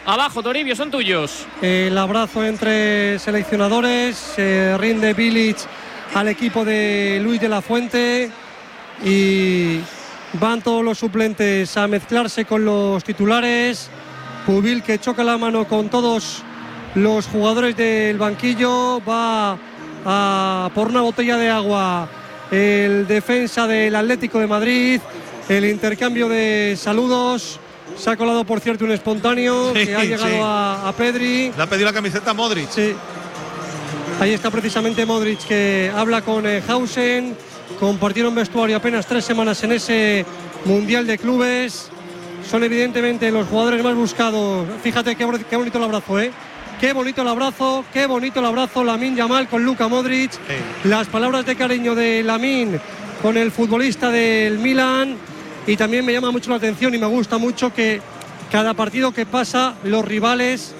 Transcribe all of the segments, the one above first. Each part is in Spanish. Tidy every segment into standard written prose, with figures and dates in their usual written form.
Abajo, Toribio, son tuyos. El abrazo entre seleccionadores, se rinde Bilic al equipo de Luis de la Fuente y van todos los suplentes a mezclarse con los titulares. Pubil, que choca la mano con todos los jugadores del banquillo, va a por una botella de agua el defensa del Atlético de Madrid. El intercambio de saludos. Se ha colado, por cierto, un espontáneo que ha llegado a Pedri. Le ha pedido la camiseta a Modric. Sí. Ahí está precisamente Modric, que habla con Hausen. Compartieron vestuario apenas 3 semanas en ese Mundial de Clubes. Son evidentemente los jugadores más buscados. Fíjate qué bonito el abrazo, ¿eh? Qué bonito el abrazo, Lamine Yamal con Luka Modric. Las palabras de cariño de Lamine con el futbolista del Milan. Y también me llama mucho la atención y me gusta mucho que cada partido que pasa los rivales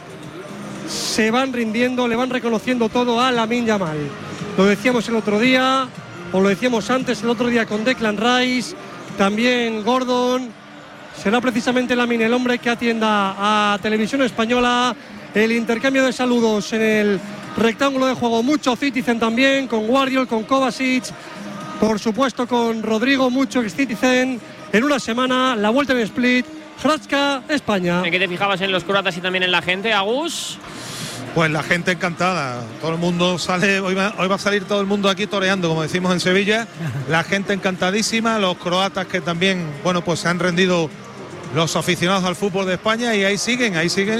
se van rindiendo, le van reconociendo todo a Lamine Yamal. Lo decíamos el otro día, o lo decíamos antes el otro día con Declan Rice, también Gordon. Será precisamente Lamine el hombre que atienda a Televisión Española. El intercambio de saludos en el rectángulo de juego, mucho Citizen también, con Guardiol, con Kovacic, por supuesto con Rodrigo, mucho Citizen. En una semana, la vuelta en Split, Hrvatska, España. ¿En qué te fijabas en los croatas y también en la gente, Agus? Pues la gente encantada, todo el mundo sale, hoy va a salir todo el mundo aquí toreando, como decimos en Sevilla. La gente encantadísima, los croatas que también, bueno, pues se han rendido los aficionados al fútbol de España, y ahí siguen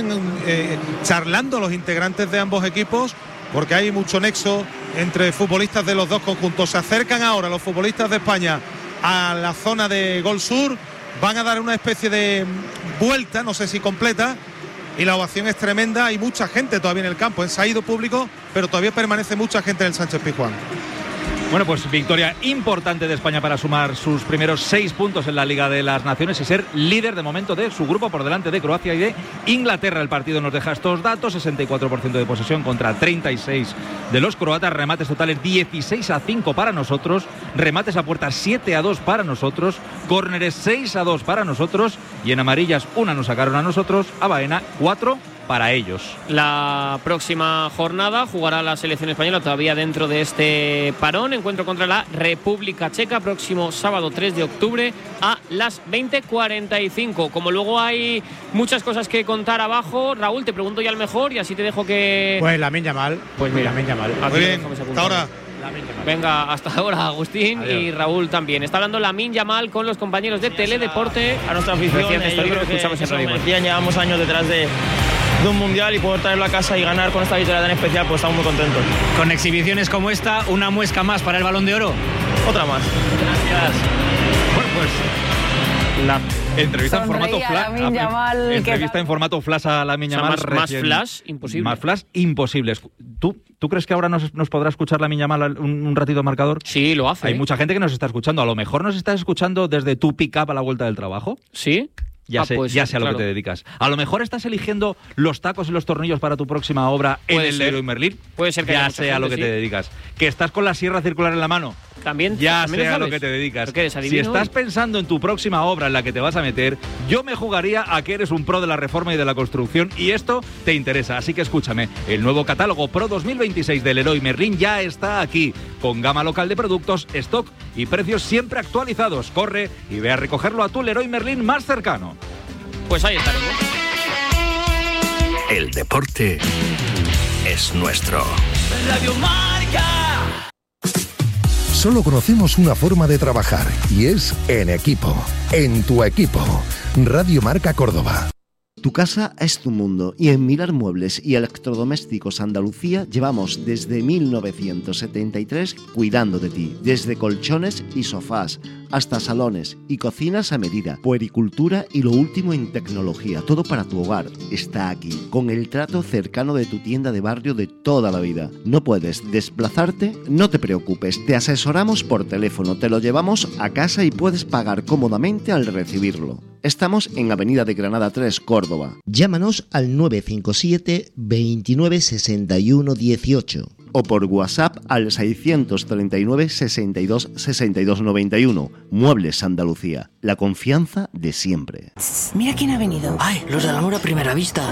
charlando los integrantes de ambos equipos, porque hay mucho nexo entre futbolistas de los dos conjuntos. Se acercan ahora los futbolistas de España a la zona de Gol Sur, van a dar una especie de vuelta, no sé si completa, y la ovación es tremenda. Hay mucha gente todavía en el campo, se ha ido público, pero todavía permanece mucha gente en el Sánchez Pizjuán. Bueno, pues victoria importante de España para sumar sus primeros 6 puntos en la Liga de las Naciones y ser líder de momento de su grupo por delante de Croacia y de Inglaterra. El partido nos deja estos datos: 64% de posesión contra 36% de los croatas, remates totales 16-5 para nosotros, remates a puerta 7-2 para nosotros, córneres 6-2 para nosotros, y en amarillas una nos sacaron a nosotros, a Baena 4 para ellos. La próxima jornada jugará la selección española todavía dentro de este parón. Encuentro contra la República Checa, próximo sábado 3 de octubre a las 20:45. Como luego hay muchas cosas que contar abajo, Raúl, te pregunto ya el mejor y así te dejo que... Pues Lamine Yamal. Pues mira, Lamine Yamal. Muy bien, hasta ahora. Venga, hasta ahora, Agustín. Adiós. Y Raúl también. Está hablando Lamine Yamal con los compañeros de Teledeporte. A nuestra afición, Yo creo que escuchamos en Radio Marca. Llevamos años detrás de un mundial, y poder traerlo a casa y ganar con esta victoria tan especial, pues estamos muy contentos. Con exhibiciones como esta, una muesca más para el Balón de Oro. Otra más. Gracias. Bueno, pues la entrevista en formato flash. Entrevista en formato flash a Lamine Yamal. Más flash, imposible. Más flash, imposible. ¿Tú crees que ahora nos podrá escuchar Lamine Yamal un ratito de marcador? Sí, lo hace. Hay mucha gente que nos está escuchando. A lo mejor nos estás escuchando desde tu pick-up a la vuelta del trabajo. ¿Sí? Ya sé a claro. lo que te dedicas. A lo mejor estás eligiendo los tacos y los tornillos para tu próxima obra en el Leroy Merlin. Puede ser que ya haya mucha sé a lo gente, que te dedicas. Que estás con la sierra circular en la mano. También Ya ¿también sé lo a lo sabes? que te dedicas. ¿Por qué eres Si adivino estás hoy? pensando en tu próxima obra en la que te vas a meter, yo me jugaría a que eres un pro de la reforma y de la construcción, y esto te interesa. Así que escúchame, el nuevo catálogo Pro 2026 del Leroy Merlin ya está aquí, con gama local de productos, stock y precios siempre actualizados. Corre y ve a recogerlo a tu Leroy Merlin más cercano. Pues ahí estaremos. El deporte es nuestro. Radio Marca. Solo conocemos una forma de trabajar, y es en equipo. En tu equipo. Radio Marca Córdoba. Tu casa es tu mundo, y en Mirar Muebles y Electrodomésticos Andalucía llevamos desde 1973 cuidando de ti, desde colchones y sofás hasta salones y cocinas a medida, puericultura y lo último en tecnología. Todo para tu hogar está aquí, con el trato cercano de tu tienda de barrio de toda la vida. ¿No puedes desplazarte? No te preocupes, te asesoramos por teléfono, te lo llevamos a casa y puedes pagar cómodamente al recibirlo. Estamos en Avenida de Granada 3, Córdoba. Llámanos al 957 29 61 18 o por WhatsApp al 639 62 62 91. Muebles Andalucía, la confianza de siempre. Mira quién ha venido. ¡Ay, los del amor a primera vista!